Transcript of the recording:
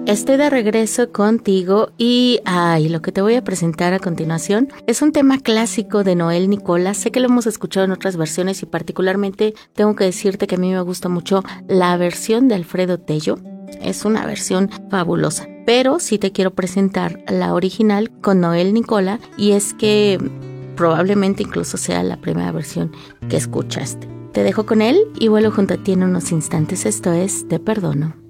Estoy de regreso contigo y lo que te voy a presentar a continuación es un tema clásico de Noel Nicola. Sé que lo hemos escuchado en otras versiones y particularmente tengo que decirte que a mí me gusta mucho la versión de Alfredo Tello. Es una versión fabulosa, pero sí te quiero presentar la original con Noel Nicola, y es que probablemente incluso sea la primera versión que escuchaste. Te dejo con él y vuelvo junto a ti en unos instantes. Esto es Te Perdono.